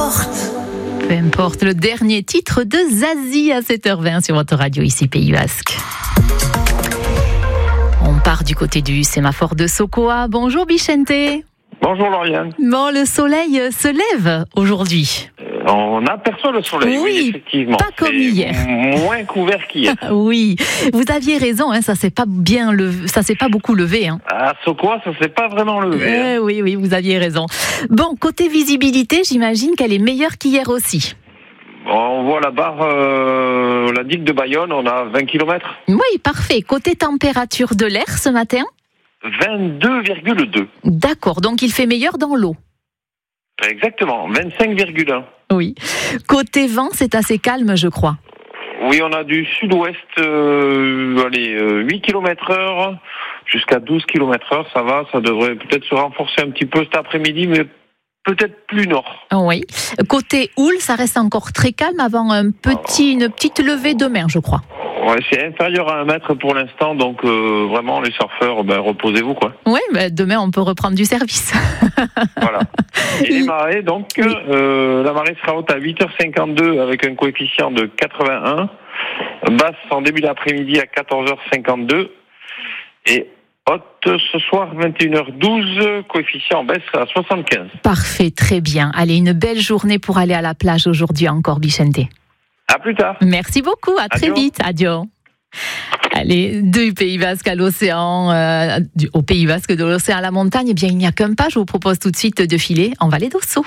Peu importe, le dernier titre de Zazie à 7h20 sur votre radio ici Pays Basque. On part du côté du sémaphore de Sokoa. Bonjour Bichente. Bonjour Lauriane. Bon, le soleil se lève aujourd'hui. On aperçoit le soleil, oui, effectivement. Pas comme hier. Moins couvert qu'hier. Oui, vous aviez raison, ça s'est pas beaucoup levé. À Sokoa, ça s'est pas vraiment levé. Oui, vous aviez raison. Bon, côté visibilité, j'imagine qu'elle est meilleure qu'hier aussi. On voit la barre, la digue de Bayonne, on a 20 km. Oui, parfait. Côté température de l'air ce matin ? 22,2. D'accord, donc il fait meilleur dans l'eau. Exactement, 25,1. Oui. Côté vent, c'est assez calme, je crois. Oui, on a du sud-ouest, 8 km/h jusqu'à 12 km/h, ça va, ça devrait peut-être se renforcer un petit peu cet après-midi, mais peut-être plus nord. Oui. Côté houle, ça reste encore très calme avant une petite levée de mer, je crois. Ouais, c'est inférieur à 1 mètre pour l'instant, donc vraiment les surfeurs, reposez-vous quoi. Oui, demain on peut reprendre du service. Voilà. Et les marées, donc la marée sera haute à 8h52 avec un coefficient de 81, basse en début d'après-midi à 14h52 et haute ce soir 21h12, coefficient baisse à 75. Parfait, très bien. Allez, une belle journée pour aller à la plage aujourd'hui encore, Bichente. À plus tard. Merci beaucoup, à très vite. Adieu. Allez, du Pays Basque à l'océan, au Pays Basque de l'océan à la montagne, eh bien il n'y a qu'un pas. Je vous propose tout de suite de filer en Vallée d'Ossau.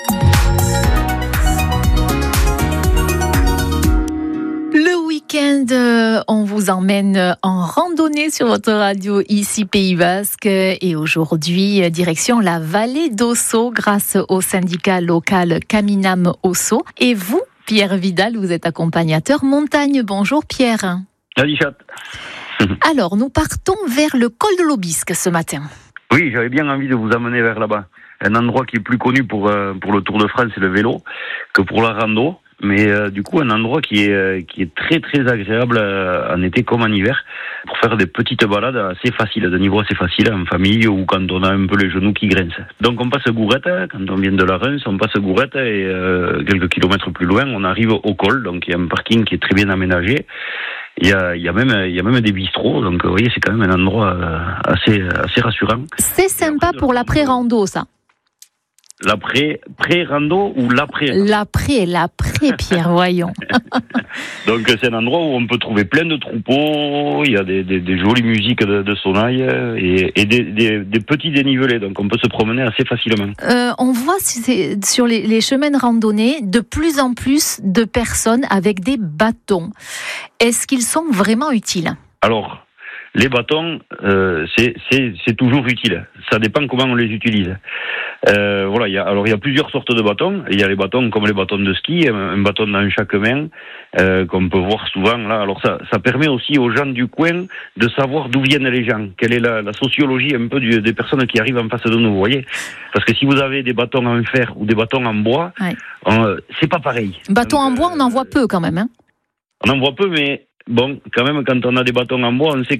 Le week-end, on vous emmène en randonnée sur votre radio ici Pays Basque. Et aujourd'hui, direction la Vallée d'Ossau grâce au syndicat local Caminam Ossau. Et vous, Pierre Vidal, vous êtes accompagnateur montagne. Bonjour Pierre. Salut chat. Alors, nous partons vers le col de l'Aubisque ce matin. Oui, j'avais bien envie de vous amener vers là-bas. Un endroit qui est plus connu pour le Tour de France et le vélo que pour la rando. Mais du coup, un endroit qui est très très agréable en été comme en hiver pour faire des petites balades assez faciles, de niveau assez facile en famille ou quand on a un peu les genoux qui grincent. Donc on passe Gourette, quand on vient de la Reims, on passe Gourette et quelques kilomètres plus loin, on arrive au col. Donc il y a un parking qui est très bien aménagé. Il y a même des bistrots. Donc vous voyez, c'est quand même un endroit assez rassurant. C'est sympa pour l'après-rando, ça. L'après-rando ou l'après L'après, Pierre, voyons. Donc c'est un endroit où on peut trouver plein de troupeaux, il y a des jolies musiques de sonailles et des petits dénivelés, donc on peut se promener assez facilement. On voit sur les chemins de randonnée de plus en plus de personnes avec des bâtons. Est-ce qu'ils sont vraiment utiles ? Alors, les bâtons, c'est toujours utile. Ça dépend comment on les utilise. Voilà, il y a plusieurs sortes de bâtons. Il y a les bâtons comme les bâtons de ski, un bâton dans chaque main, qu'on peut voir souvent là. Alors ça permet aussi aux gens du coin de savoir d'où viennent les gens. Quelle est la sociologie un peu des personnes qui arrivent en face de nous, vous voyez ? Parce que si vous avez des bâtons en fer ou des bâtons en bois, c'est pas pareil. Bâtons en bois, on en voit peu quand même. On en voit peu, mais bon, quand même, quand on a des bâtons en bois, on sait